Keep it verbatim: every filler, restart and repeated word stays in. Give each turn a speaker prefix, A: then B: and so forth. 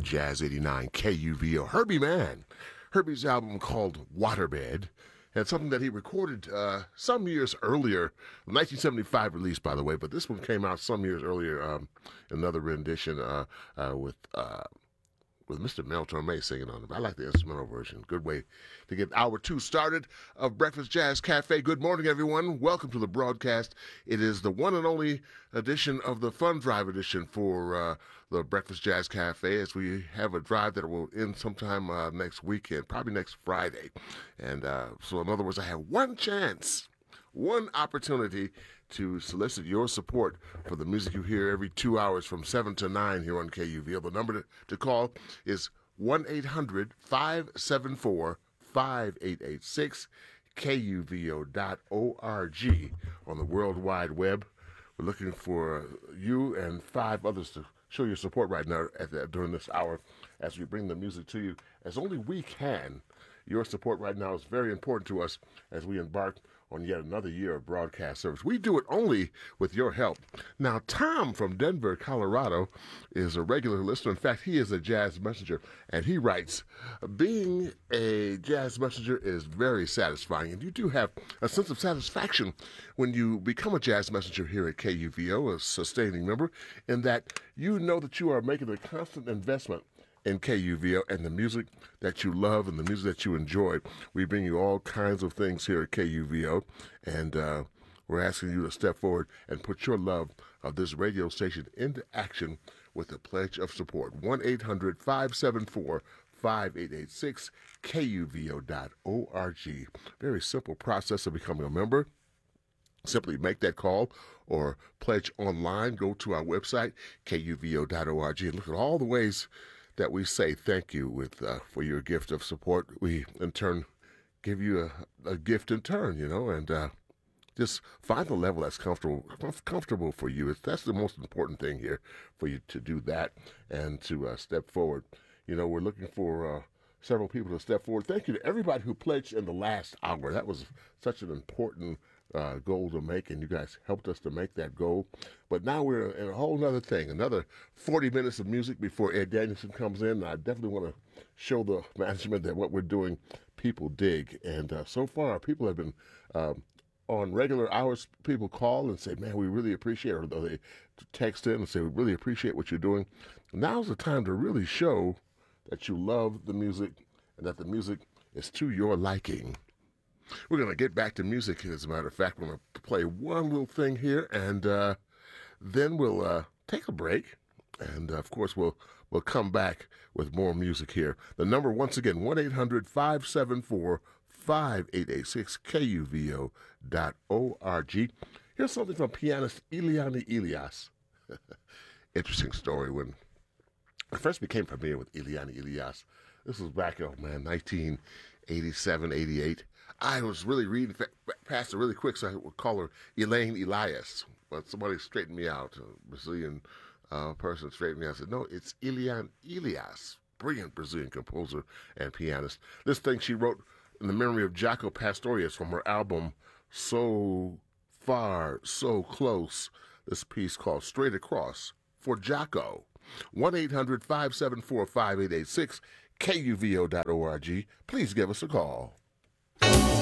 A: Jazz eighty-nine K U V O. Herbie Mann. Herbie's album called Waterbed had something that he recorded uh, some years earlier, nineteen seventy-five release, by the way, but this one came out some years earlier, um, another rendition uh, uh, with uh, with Mister Mel Torme singing on it. I like the instrumental version. Good way to get hour two started of Breakfast Jazz Cafe. Good morning, everyone. Welcome to the broadcast. It is the one and only edition of the Fun Drive edition for uh, the Breakfast Jazz Cafe, as we have a drive that will end sometime uh, next weekend, probably next Friday. And uh, so, in other words, I have one chance, one opportunity to solicit your support for the music you hear every two hours from seven to nine here on K U V O. The number to, to call is one eight hundred five seven four five eight eight six, K U V O dot org on the World Wide Web. We're looking for you and five others to show your support right now at the, during this hour as we bring the music to you as only we can. Your support right now is very important to us as we embark on yet another year of broadcast service. We do it only with your help. Now, Tom from Denver, Colorado, is a regular listener. In fact, he is a jazz messenger, and he writes, being a jazz messenger is very satisfying, and you do have a sense of satisfaction when you become a jazz messenger here at K U V O, a sustaining member, in that you know that you are making a constant investment in K U V O and the music that you love and the music that you enjoy. We bring you all kinds of things here at K U V O, and uh, we're asking you to step forward and put your love of this radio station into action with a pledge of support. one eight hundred five seven four five eight eight six, K U V O dot org. Very simple process of becoming a member. Simply make that call or pledge online. Go to our website, K U V O dot org, and look at all the ways that we say thank you with uh, for your gift of support. We, in turn, give you a, a gift in turn, you know, and uh, just find the level that's comfortable comfortable for you. It's, that's the most important thing here, for you to do that and to uh, step forward. You know, we're looking for uh, several people to step forward. Thank you to everybody who pledged in the last hour. That was such an important Uh, goal to make, and you guys helped us to make that goal. But now we're in a whole other thing, another forty minutes of music before Ed Danielson comes in. And I definitely want to show the management that what we're doing, people dig. And uh, so far, people have been um, on regular hours. People call and say, man, we really appreciate it. Or they text in and say, we really appreciate what you're doing. Now's the time to really show that you love the music and that the music is to your liking. We're going to get back to music, as a matter of fact. We're going to play one little thing here, and uh, then we'll uh, take a break. And, uh, of course, we'll we'll come back with more music here. The number, once again, one eight hundred five seven four five eight eight six, K U V O dot org. Here's something from pianist Eliane Elias. Interesting story. When I first became familiar with Eliane Elias, this was back, oh, man, nineteen eighty-seven, eighty-eight. I was really reading past it really quick, so I would call her Elaine Elias. But somebody straightened me out, a Brazilian uh, person straightened me out. I said, no, it's Eliane Elias, brilliant Brazilian composer and pianist. This thing she wrote in the memory of Jaco Pastorius from her album So Far, So Close. This piece called Straight Across for Jaco. one eight hundred five seven four five eight eight six, K U V O dot org. Please give us a call.